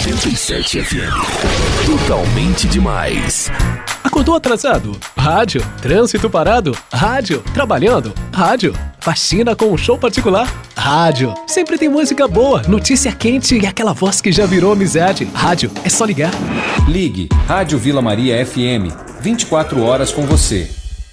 87 FM. Totalmente demais. Acordou atrasado? Rádio. Trânsito parado? Rádio. Trabalhando? Rádio. Faxina com um show particular? Rádio. Sempre tem música boa, notícia quente e aquela voz que já virou amizade. Rádio. É só ligar. Ligue Rádio Vila Maria FM. 24 horas com você.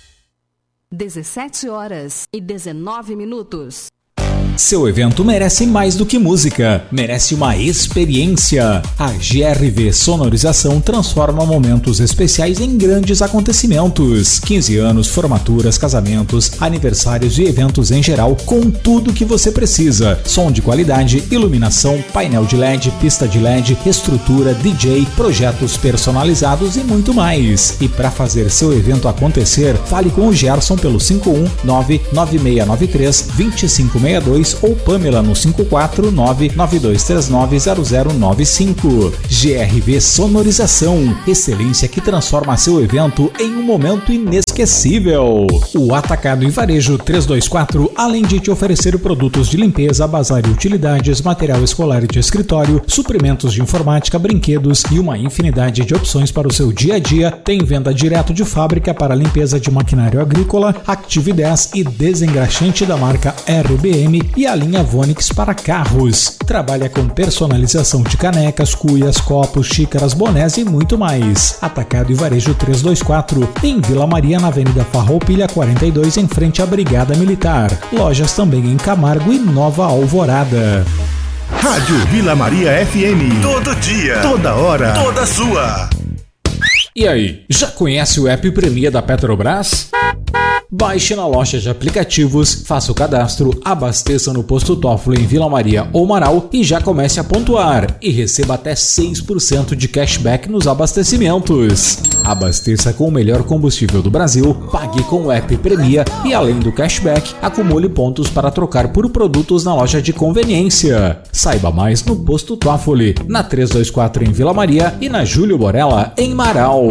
17 horas e 19 minutos. Seu evento merece mais do que música, merece uma experiência. A GRV Sonorização transforma momentos especiais em grandes acontecimentos. 15 anos, formaturas, casamentos, aniversários e eventos em geral, com tudo que você precisa. Som de qualidade, iluminação, painel de LED, pista de LED, estrutura, DJ, projetos personalizados e muito mais. E para fazer seu evento acontecer, fale com o Gerson pelo 519-9693-2562 ou Pamela no 549-9239-0095. GRV Sonorização, excelência que transforma seu evento em um momento inesquecível. O Atacado e Varejo 324, além de te oferecer produtos de limpeza, bazar e utilidades, material escolar e de escritório, suprimentos de informática, brinquedos e uma infinidade de opções para o seu dia a dia, tem venda direto de fábrica para limpeza de maquinário agrícola, Active 10 e desengraxante da marca RBM e a linha Vonix para carros. Trabalha com personalização de canecas, cuias, copos, xícaras, bonés e muito mais. Atacado e Varejo 324, em Vila Maria, na Avenida Farroupilha 42, em frente à Brigada Militar. Lojas também em Camargo e Nova Alvorada. Rádio Vila Maria FM. Todo dia, toda hora, toda sua. E aí, já conhece o app Premia da Petrobras? Baixe na loja de aplicativos, faça o cadastro, abasteça no posto Toffoli em Vila Maria ou Marau e já comece a pontuar e receba até 6% de cashback nos abastecimentos. Abasteça com o melhor combustível do Brasil, pague com o app Premia e além do cashback, acumule pontos para trocar por produtos na loja de conveniência. Saiba mais no posto Toffoli, na 324 em Vila Maria e na Júlio Borella em Marau.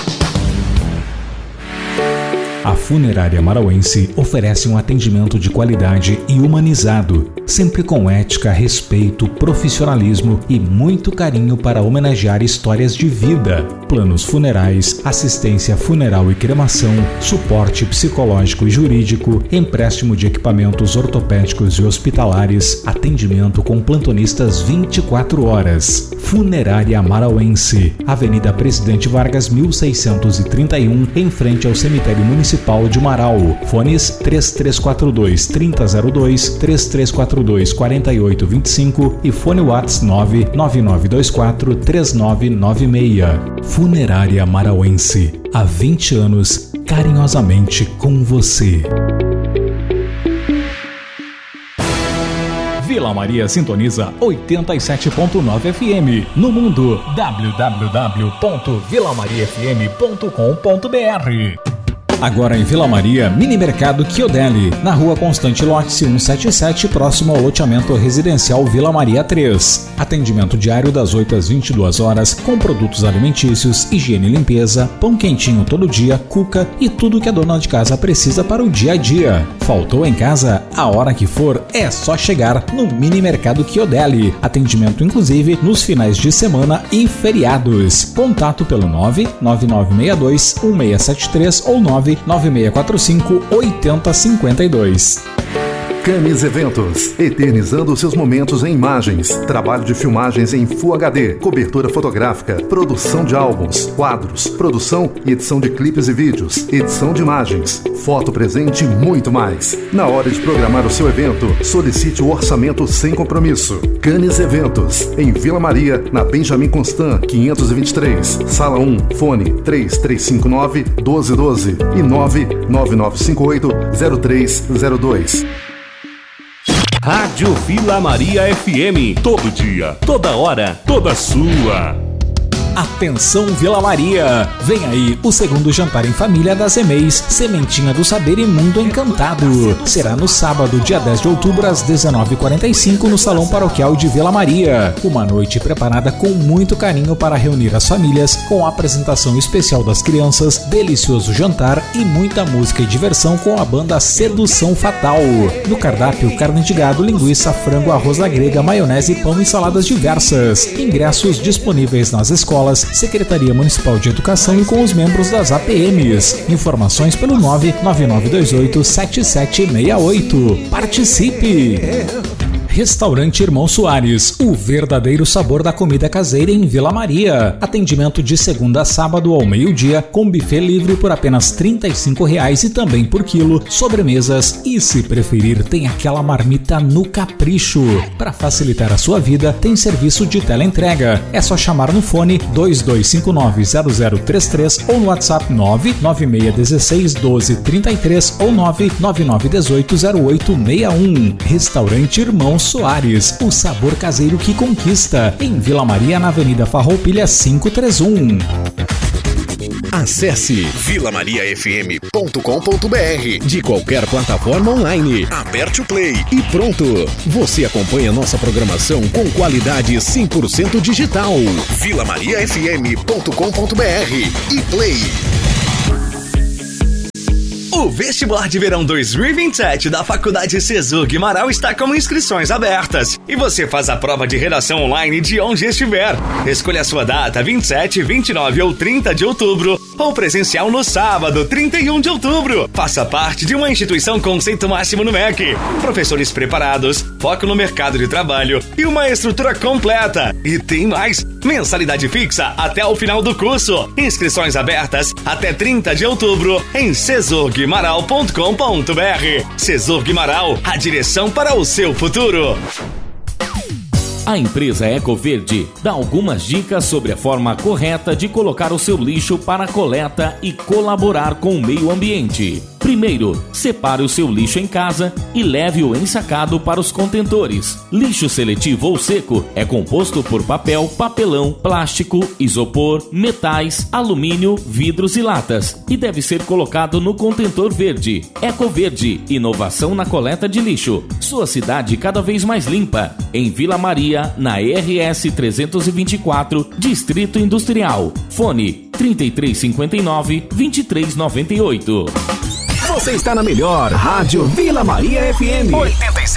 A Funerária Marauense oferece um atendimento de qualidade e humanizado, sempre com ética, respeito, profissionalismo e muito carinho para homenagear histórias de vida. Planos funerais, assistência funeral e cremação, suporte psicológico e jurídico, empréstimo de equipamentos ortopédicos e hospitalares, atendimento com plantonistas 24 horas. Funerária Marauense, Avenida Presidente Vargas 1631, em frente ao Cemitério Municipal de Marau. Fones 3342-3002, 3342-4825 e fone Whats 99924-3996. Funerária Marauense, há 20 anos, carinhosamente com você. Vila Maria sintoniza 87.9 FM. No mundo, www.vilamariafm.com.br. Agora em Vila Maria, Mini Mercado Chiodelli, na Rua Constante Lotse 177, próximo ao loteamento residencial Vila Maria 3. Atendimento diário das 8 às 22 horas, com produtos alimentícios, higiene e limpeza, pão quentinho todo dia, cuca e tudo que a dona de casa precisa para o dia a dia. Faltou em casa? A hora que for, é só chegar no Mini Mercado Chiodelli. Atendimento inclusive nos finais de semana e feriados. Contato pelo 99962-1673 ou 99645-8052. Camis Eventos, eternizando seus momentos em imagens, trabalho de filmagens em Full HD, cobertura fotográfica, produção de álbuns, quadros, produção e edição de clipes e vídeos, edição de imagens, foto presente e muito mais. Na hora de programar o seu evento, solicite o orçamento sem compromisso. Camis Eventos, em Vila Maria, na Benjamin Constant, 523, Sala 1, fone 3359-1212 e 99958-0302. Rádio Vila Maria FM. Todo dia, toda hora, toda sua. Atenção Vila Maria! Vem aí o segundo jantar em família das EMEIs, Sementinha do Saber e Mundo Encantado. Será no sábado, dia 10 de outubro, às 19h45, no Salão Paroquial de Vila Maria. Uma noite preparada com muito carinho para reunir as famílias, com a apresentação especial das crianças, delicioso jantar e muita música e diversão com a banda Sedução Fatal. No cardápio, carne de gado, linguiça, frango, arroz à grega, maionese, pão e saladas diversas. Ingressos disponíveis nas escolas, Secretaria Municipal de Educação e com os membros das APMs. Informações pelo 99928-7768. Participe! Restaurante Irmão Soares, o verdadeiro sabor da comida caseira em Vila Maria. Atendimento de segunda a sábado ao meio-dia, com buffet livre por apenas R$ 35,00 e também por quilo, sobremesas e, se preferir, tem aquela marmita no capricho. Para facilitar a sua vida, tem serviço de teleentrega. É só chamar no fone 2259-0033 ou no WhatsApp 99616-1233 ou 99918-0861. Restaurante Irmão Soares, o sabor caseiro que conquista, em Vila Maria, na Avenida Farroupilha 531. Acesse vilamariafm.com.br, de qualquer plataforma online. Aperte o play e pronto. Você acompanha nossa programação com qualidade 100% digital. vilamariafm.com.br e play. O vestibular de verão 2027 da Faculdade Cesur Guimarães está com inscrições abertas e você faz a prova de redação online de onde estiver. Escolha a sua data 27, 29 ou 30 de outubro ou presencial no sábado, 31 de outubro. Faça parte de uma instituição conceito máximo no MEC. Professores preparados, foco no mercado de trabalho e uma estrutura completa. E tem mais! Mensalidade fixa até o final do curso. Inscrições abertas até 30 de outubro em cesurguimarães.com.br. Cesur Guimarães, a direção para o seu futuro. A empresa Ecoverde dá algumas dicas sobre a forma correta de colocar o seu lixo para a coleta e colaborar com o meio ambiente. Primeiro, separe o seu lixo em casa e leve-o ensacado para os contentores. Lixo seletivo ou seco é composto por papel, papelão, plástico, isopor, metais, alumínio, vidros e latas e deve ser colocado no contentor verde. Ecoverde, inovação na coleta de lixo. Sua cidade cada vez mais limpa. Em Vila Maria, na RS 324, Distrito Industrial. Fone 3359-2398. Você está na melhor Rádio Vila Maria FM 87,9.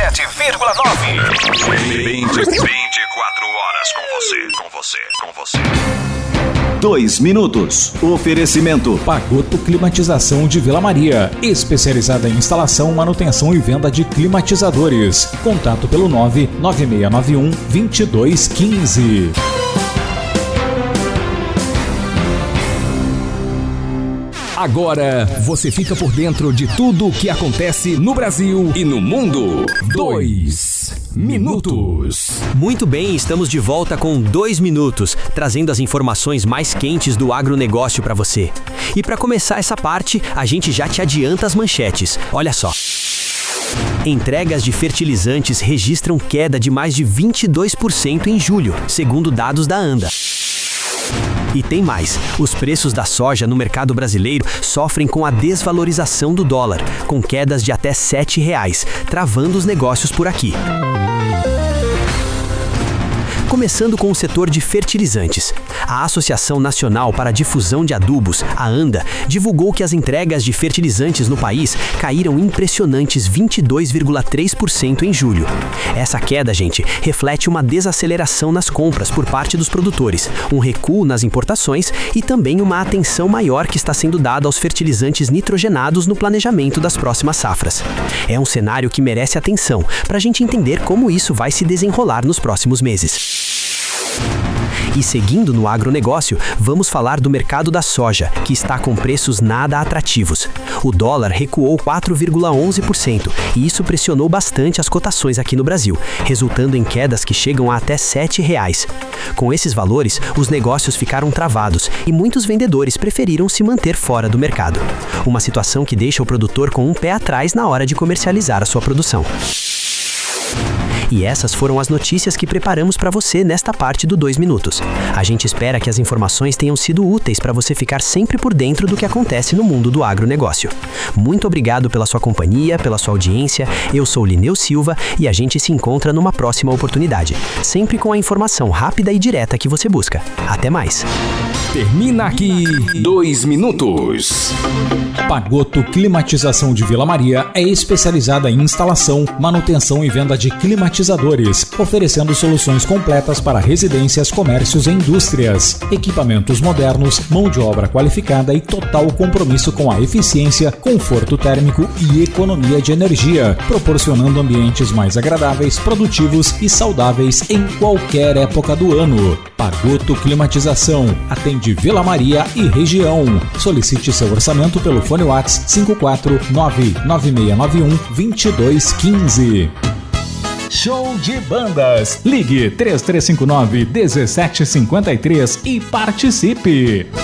24 horas com você. 2 minutos. Oferecimento Pagoto Climatização de Vila Maria, especializada em instalação, manutenção e venda de climatizadores. Contato pelo 99691-2215. Agora você fica por dentro de tudo o que acontece no Brasil e no mundo. 2 minutos. Muito bem, estamos de volta com 2 minutos, trazendo as informações mais quentes do agronegócio para você. E para começar essa parte, a gente já te adianta as manchetes. Olha só. Entregas de fertilizantes registram queda de mais de 22% em julho, segundo dados da ANDA. E tem mais, os preços da soja no mercado brasileiro sofrem com a desvalorização do dólar, com quedas de até R$ 7,00, travando os negócios por aqui. Começando com o setor de fertilizantes. A Associação Nacional para a Difusão de Adubos, a ANDA, divulgou que as entregas de fertilizantes no país caíram impressionantes 22,3% em julho. Essa queda, gente, reflete uma desaceleração nas compras por parte dos produtores, um recuo nas importações e também uma atenção maior que está sendo dada aos fertilizantes nitrogenados no planejamento das próximas safras. É um cenário que merece atenção para a gente entender como isso vai se desenrolar nos próximos meses. E seguindo no agronegócio, vamos falar do mercado da soja, que está com preços nada atrativos. O dólar recuou 4,11% e isso pressionou bastante as cotações aqui no Brasil, resultando em quedas que chegam a até R$ 7,00. Com esses valores, os negócios ficaram travados e muitos vendedores preferiram se manter fora do mercado. Uma situação que deixa o produtor com um pé atrás na hora de comercializar a sua produção. E essas foram as notícias que preparamos para você nesta parte do 2 Minutos. A gente espera que as informações tenham sido úteis para você ficar sempre por dentro do que acontece no mundo do agronegócio. Muito obrigado pela sua companhia, pela sua audiência. Eu sou Lineu Silva e a gente se encontra numa próxima oportunidade, sempre com a informação rápida e direta que você busca. Até mais. Termina aqui 2 Minutos. Pagotto Climatização de Vila Maria é especializada em instalação, manutenção e venda de climatizadores, oferecendo soluções completas para residências, comércios e indústrias. Equipamentos modernos, mão de obra qualificada e total compromisso com a eficiência, conforto térmico e economia de energia, proporcionando ambientes mais agradáveis, produtivos e saudáveis em qualquer época do ano. Pagotto Climatização atende Vila Maria e região. Solicite seu orçamento pelo fone WhatsApp 54996912215. Show de bandas. Ligue 3359-1753 e participe.